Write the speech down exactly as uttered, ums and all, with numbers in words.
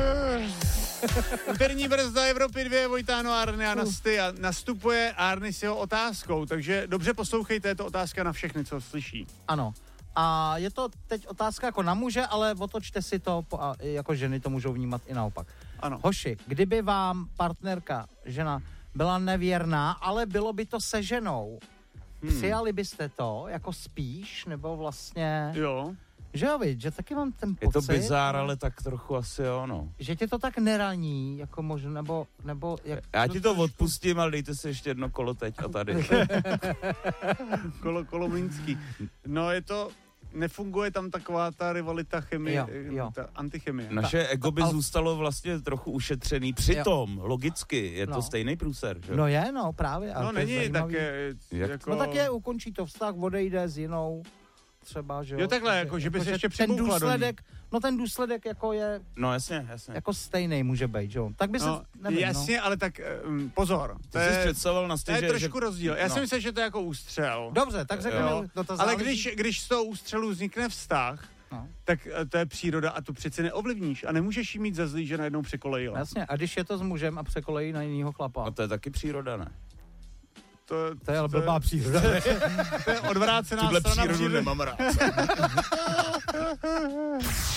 Úterní brzda Evropy dva, Vojtáno, Arny a Nasty a nastupuje Arny s jeho otázkou, takže dobře poslouchejte, je to otázka na všechny, co slyší. Ano. A je to teď otázka jako na muže, ale otočte si to, a jako ženy to můžou vnímat i naopak. Ano. Hoši, kdyby vám partnerka, žena, byla nevěrná, ale bylo by to se ženou, hmm. přijali byste to jako spíš, nebo vlastně... Jo. Že jo, viď, že taky mám ten pocit... Je to bizár, ale tak trochu asi jo, no. Že tě to tak neraní, jako možná, nebo... nebo jak Já ti to odpustím, ale dejte si ještě jedno kolo teď a tady. kolo, kolo mlýnský. No je to... Nefunguje tam taková ta rivalita chemie, jo, jo. ta antichemie. Naše ego by zůstalo vlastně trochu ušetřený. Přitom, jo. logicky, je no. to stejný průser, že? No je, no, právě. No není také... Jako... No tak je, ukončí to vztah, odejde s jinou třeba, že jo. Jo takhle, jako, že bys jako, ještě ten přibukla důsledek, no ten důsledek jako je... No jasně, jasně. Jako stejnej může být, že jo. Tak by se, no, nevím, jasně, no. ale tak um, pozor. To jsi představoval na stěže, to je trošku že... rozdíl. Já no. si myslím, že to je jako ústřel. Dobře, tak řekneme, no to ale když, když z toho ústřelu vznikne vztah, no. tak to je příroda a tu přeci neovlivníš a nemůžeš jí mít za zlý, že najednou překolejila. Jasně, a když je to s mužem a překolejí na jinýho chlapa. A to je taky příroda, ne? To, to je ale blbá příroda. To je odvrácená Tuhle strana přírodu přírody. nemám rád.